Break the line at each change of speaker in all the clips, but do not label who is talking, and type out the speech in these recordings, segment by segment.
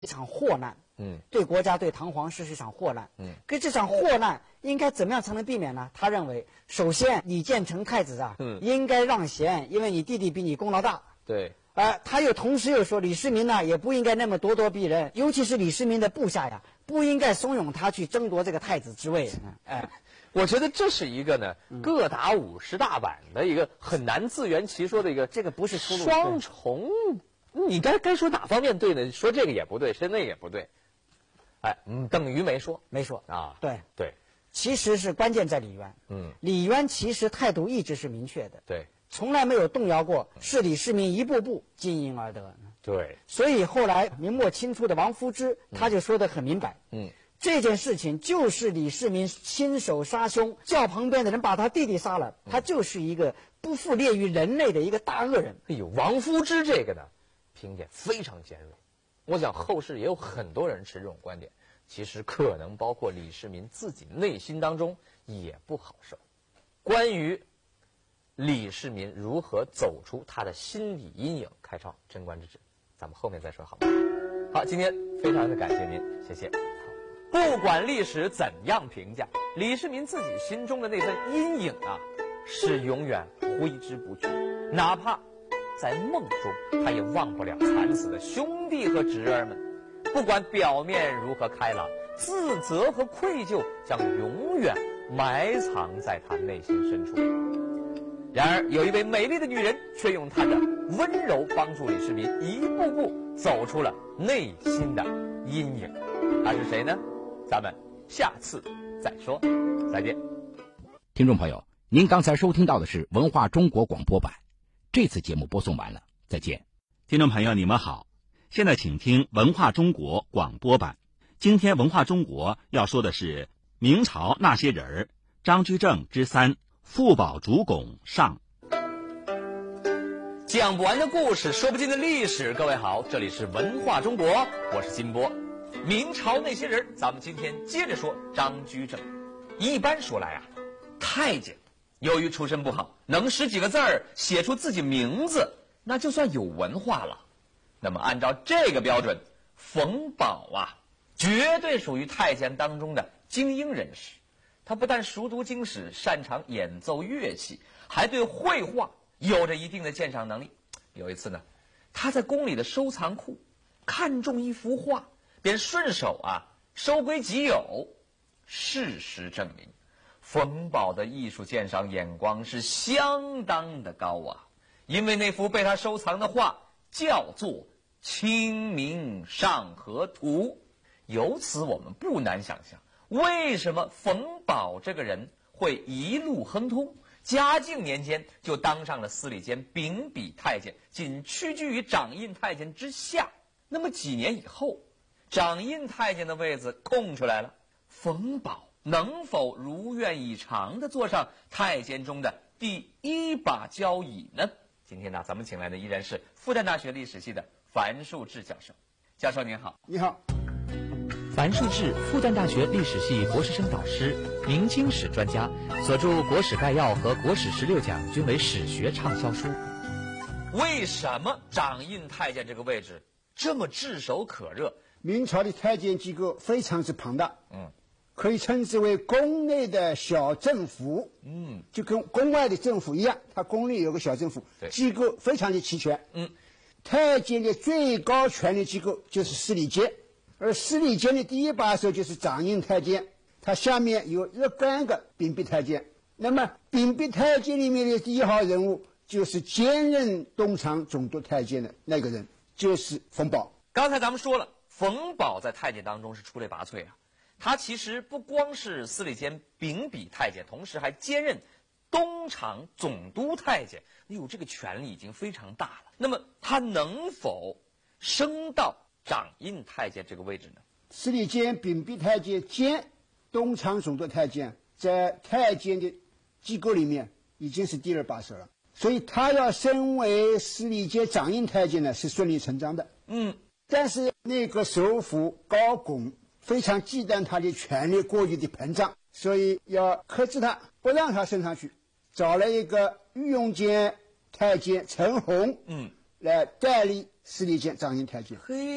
一场祸难，对国家对唐皇室是一场祸难，可这场祸难应该怎么样才能避免呢？他认为，首先李建成太子啊，应该让贤，因为你弟弟比你功劳大。
对。
他同时又说，李世民呢也不应该那么咄咄逼人，尤其是李世民的部下呀，不应该怂恿他去争夺这个太子之位。
我觉得这是一个呢，各打50大板的一个很难自圆其说的一个，
这个不是出路。
双重，你该说哪方面对呢？说这个也不对，说那个也不对。等于没说啊。对，
其实是关键在李渊。李渊其实态度一直是明确的。
对。
从来没有动摇过，是李世民一步步经营而得。
对，
所以后来明末清初的王夫之他就说得很明白，这件事情就是李世民亲手杀兄，叫旁边的人把他弟弟杀了，他就是一个不复列于人类的一个大恶人。
王夫之这个呢，评点非常尖锐。我想后世也有很多人持这种观点，其实可能包括李世民自己内心当中也不好受。关于李世民如何走出他的心理阴影，开创贞观之治，咱们后面再说好吗？好，今天非常的感谢您，谢谢。不管历史怎样评价，李世民自己心中的那份阴影啊，是永远挥之不去，哪怕在梦中，他也忘不了惨死的兄弟和侄儿们。不管表面如何开朗，自责和愧疚将永远埋藏在他内心深处。然而，有一位美丽的女人却用她的温柔帮助李世民一步步走出了内心的阴影。她是谁呢？咱们下次再说。再见。
听众朋友，您刚才收听到的是文化中国广播版，这次节目播送完了，再见。
听众朋友，你们好，现在请听文化中国广播版。今天文化中国要说的是明朝那些人儿，张居正之3。傅宝烛拱上。
讲不完的故事，说不尽的历史。各位好，这里是文化中国，我是金波。明朝那些人，咱们今天接着说张居正。一般说来啊，太监由于出身不好，能识几个字儿，写出自己名字，那就算有文化了。那么按照这个标准，冯保啊，绝对属于太监当中的精英人士。他不但熟读经史，擅长演奏乐器，还对绘画有着一定的鉴赏能力。有一次呢，他在宫里的收藏库看中一幅画，便顺手收归己有。事实证明，冯保的艺术鉴赏眼光是相当的高啊。因为那幅被他收藏的画叫做《清明上河图》，由此我们不难想象，为什么冯保这个人会一路亨通，嘉靖年间就当上了司礼监秉笔太监，仅屈居于掌印太监之下。那么几年以后，掌印太监的位子空出来了，冯保能否如愿以偿地坐上太监中的第一把交椅呢？今天呢，咱们请来的依然是复旦大学历史系的樊树志教授。教授您好。
你好。
樊树志，复旦大学历史系博士生导师，明清史专家，所著《国史概要》和《国史16讲》均为史学畅销书。
为什么掌印太监这个位置这么炙手可热？
明朝的太监机构非常之庞大，可以称之为宫内的小政府，就跟宫外的政府一样，它宫内有个小政府，机构非常的齐全。太监的最高权力机构就是司礼监，而司礼监的第一把手就是掌印太监，他下面有若干个秉笔太监。那么秉笔太监里面的第一号人物就是兼任东厂总督太监的那个人，就是冯保。
刚才咱们说了，冯保在太监当中是出类拔萃啊。他其实不光是司礼监秉笔太监，同时还兼任东厂总督太监。这个权力已经非常大了。那么他能否升到掌印太监这个位置呢？
司礼监秉笔太监兼东厂总督太监，在太监的机构里面已经是第2把手了，所以他要升为司礼监掌印太监呢，是顺理成章的。但是那个首辅高拱非常忌惮他的权力过于的膨胀，所以要克制他，不让他升上去，找了一个御用监太监陈洪来代理司礼监掌印太监。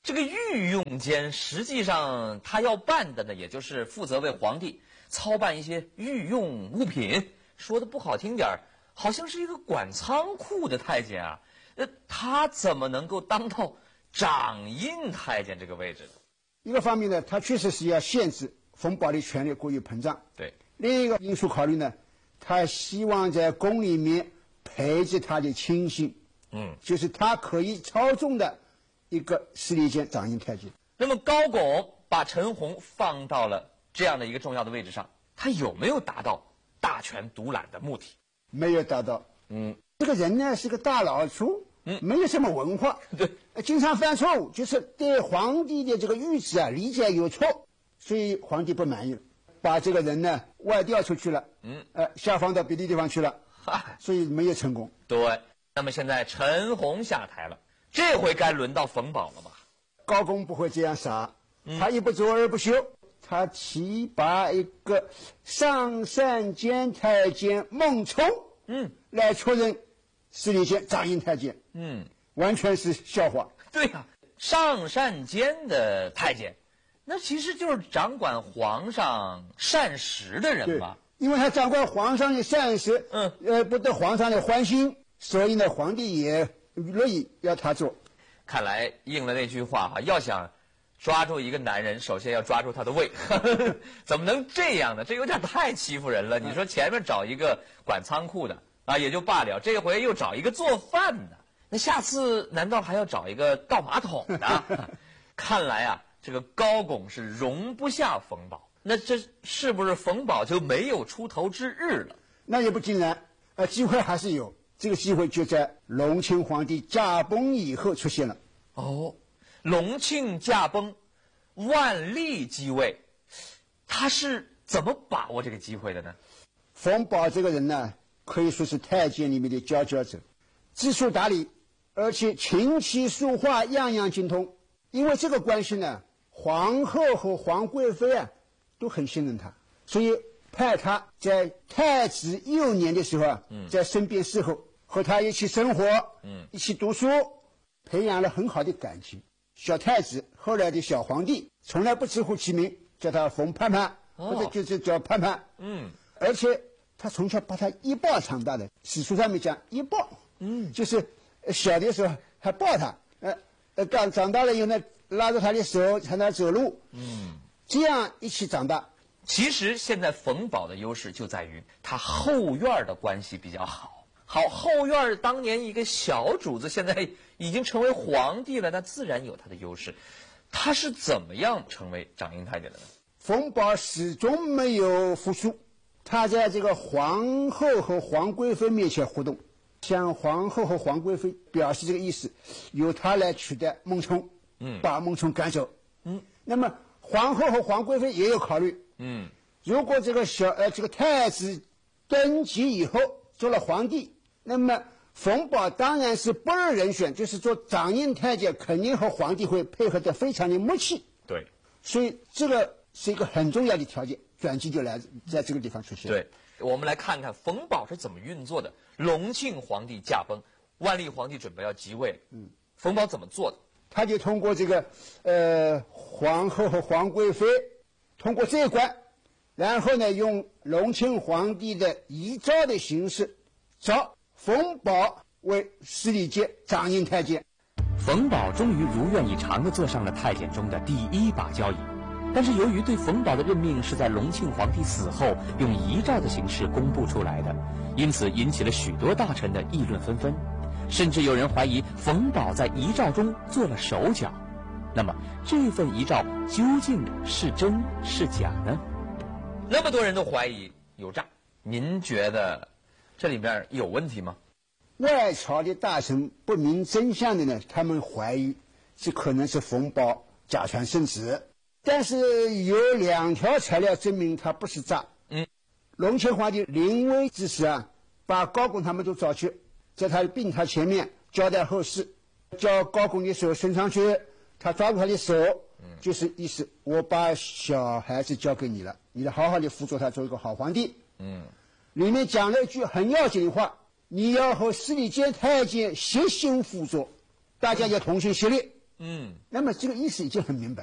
这个御用监实际上他要办的呢，也就是负责为皇帝操办一些御用物品。说的不好听点儿，好像是一个管仓库的太监啊。他怎么能够当到掌印太监这个位置呢？
一个方面呢，他确实是要限制冯保的权力过于膨胀。
对。
另一个因素考虑呢，他希望在宫里面陪着他的亲信，就是他可以操纵的一个司礼监掌印太监。
那么高拱把陈洪放到了这样的一个重要的位置上，他有没有达到大权独揽的目的？
没有达到。这个人呢是个大老粗，没有什么文化，
对，
经常犯错误，就是对皇帝的这个谕旨啊理解有错，所以皇帝不满意了，把这个人呢外调出去了，下放到别的地方去了，所以没有成功。
对，那么现在陈洪下台了，这回该轮到冯保了吧？
高拱不会这样傻，他一不做二不休，他提拔一个上善监太监孟冲，来出任司礼监掌印太监，完全是笑话。
对呀，上善监的太监，那其实就是掌管皇上膳食的人嘛。
因为他掌管皇上的膳食，不得皇上的欢心，所以呢，皇帝也乐意要他做。
看来应了那句话哈，要想抓住一个男人，首先要抓住他的胃。怎么能这样呢？这有点太欺负人了。你说前面找一个管仓库的啊，也就罢了，这回又找一个做饭的，那下次难道还要找一个倒马桶的？看来啊，这个高拱是容不下冯保。那这是不是冯保就没有出头之日了？
那也不尽然，机会还是有。这个机会就在隆庆皇帝驾崩以后出现了。
隆庆驾崩，万历继位，他是怎么把握这个机会的呢？
冯保这个人呢，可以说是太监里面的佼佼者，知书达理，而且琴棋书画样样精通。因为这个关系呢，皇后和皇贵妃啊都很信任他，所以派他在太子幼年的时候啊，在身边侍候，和他一起生活，一起读书，培养了很好的感情。小太子后来的小皇帝从来不直呼其名，叫他冯盼盼，或者就是叫盼盼。而且他从小把他一抱长大的，史书上面讲一抱，就是小的时候还抱他，刚长大了以后呢，拉着他的手才能走路，这样一起长大。
其实现在冯保的优势就在于他后院的关系比较好。后院当年一个小主子，现在已经成为皇帝了，那自然有他的优势。他是怎么样成为掌印太监的呢？
冯保始终没有服输，他在这个皇后和皇贵妃面前活动，向皇后和皇贵妃表示这个意思，由他来取代孟冲，把孟冲赶走。那么皇后和皇贵妃也有考虑，如果这个太子登基以后做了皇帝，那么冯保当然是不二人选，就是做掌印太监，肯定和皇帝会配合得非常的默契。
对，
所以这个是一个很重要的条件，转机就来在这个地方出现。
对，我们来看看冯保是怎么运作的。隆庆皇帝驾崩，万历皇帝准备要即位，冯保怎么做的？
他就通过这个皇后和皇贵妃通过这一关，然后呢用隆庆皇帝的遗诏的形式召冯保为司礼监掌印太监。
冯保终于如愿以偿地坐上了太监中的第一把交椅，但是由于对冯保的任命是在隆庆皇帝死后用遗诏的形式公布出来的，因此引起了许多大臣的议论纷纷，甚至有人怀疑冯保在遗诏中做了手脚。那么这份遗诏究竟是真是假呢？
那么多人都怀疑有诈，您觉得这里面有问题吗？
外朝的大臣不明真相的呢，他们怀疑这可能是冯保假传圣旨，但是有2条材料证明他不是诈。隆庆皇帝临危之时啊，把高拱他们都找去，在他病榻前面交代后事，叫高拱的手伸上去，他抓住他的手，就是意思我把小孩子交给你了，你好好的辅佐他做一个好皇帝。里面讲了一句很要紧的话，你要和司礼监太监协心辅佐，大家要同心协力， 那么这个意思已经很明白。